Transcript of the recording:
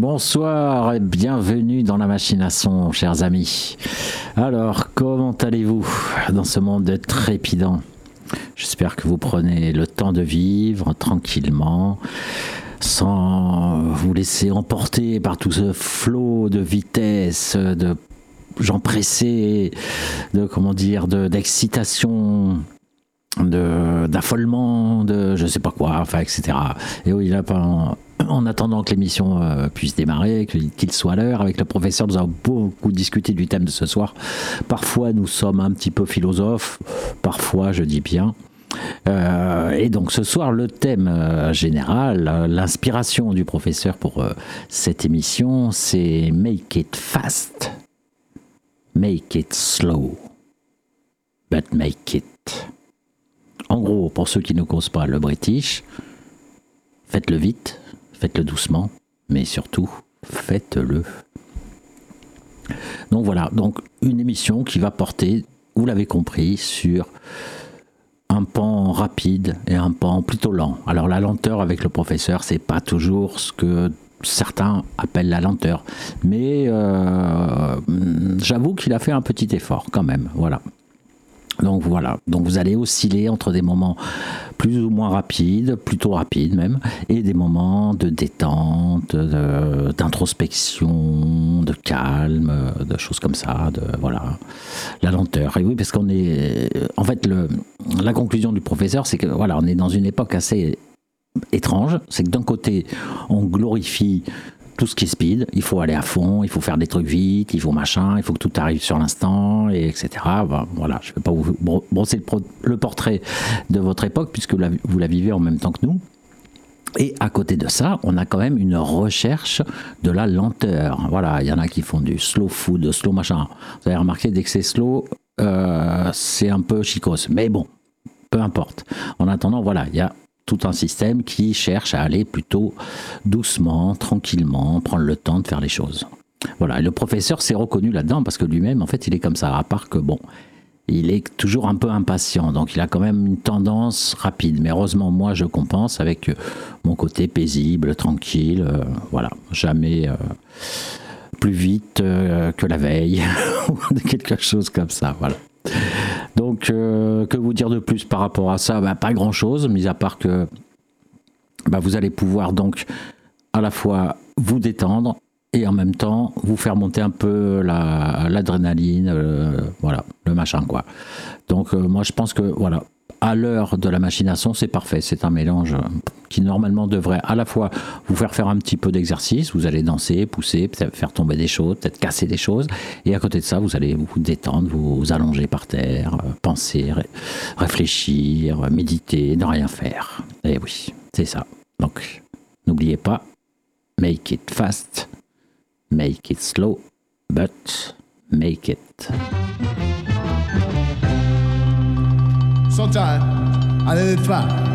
Bonsoir et bienvenue dans la machine à son, chers amis. Alors, comment allez-vous dans ce monde trépidant ? J'espère que vous prenez le temps de vivre tranquillement, sans vous laisser emporter par tout ce flot de vitesse, de gens pressés, d'excitation, d'affolement, de je sais pas quoi, enfin, etc. Et oui, là, en attendant que l'émission puisse démarrer, qu'il soit à l'heure, avec le professeur, nous avons beaucoup discuté du thème de ce soir. Parfois, nous sommes un petit peu philosophes, parfois, je dis bien. Et donc ce soir, le thème général, l'inspiration du professeur pour cette émission, c'est Make it fast, make it slow, but make it. En gros, pour ceux qui ne causent pas le british, faites-le vite, faites-le doucement, mais surtout, faites-le. Donc voilà, donc une émission qui va porter, vous l'avez compris, sur un pan rapide et un pan plutôt lent. Alors la lenteur avec le professeur, c'est pas toujours ce que certains appellent la lenteur, mais j'avoue qu'il a fait un petit effort quand même, voilà. Donc voilà, donc vous allez osciller entre des moments plus ou moins rapides, plutôt rapides même, et des moments de détente, d'introspection, de calme, de choses comme ça, voilà, la lenteur. Et oui, parce qu'on est, en fait, la conclusion du professeur, c'est que voilà, on est dans une époque assez étrange. C'est que d'un côté, on glorifie tout ce qui est speed, il faut aller à fond, il faut faire des trucs vite, il faut machin, il faut que tout arrive sur l'instant, et etc. Ben, voilà, je ne vais pas vous brosser le portrait de votre époque, puisque vous la vivez en même temps que nous. Et à côté de ça, on a quand même une recherche de la lenteur. Voilà, il y en a qui font du slow food, slow machin. Vous avez remarqué, dès que c'est slow, c'est un peu chicos. Mais bon, peu importe. En attendant, voilà, il y a tout un système qui cherche à aller plutôt doucement, tranquillement, prendre le temps de faire les choses. Voilà, et le professeur s'est reconnu là-dedans parce que lui-même, en fait, il est comme ça, à part que, bon, il est toujours un peu impatient, donc il a quand même une tendance rapide. Mais heureusement, moi, je compense avec mon côté paisible, tranquille, voilà, jamais plus vite que la veille, ou quelque chose comme ça, voilà. Donc, que vous dire de plus par rapport à ça ? Pas grand-chose, mis à part que vous allez pouvoir donc à la fois vous détendre et en même temps vous faire monter un peu l'adrénaline, voilà, le machin, quoi. Donc, moi, je pense que, voilà, à l'heure de la machine à son, c'est parfait. C'est un mélange qui, normalement, devrait à la fois vous faire un petit peu d'exercice. Vous allez danser, pousser, peut-être faire tomber des choses, peut-être casser des choses. Et à côté de ça, vous allez vous détendre, vous allonger par terre, penser, réfléchir, méditer, ne rien faire. Et oui, c'est ça. Donc, n'oubliez pas, make it fast, make it slow, but make it. Sometimes I let it fly.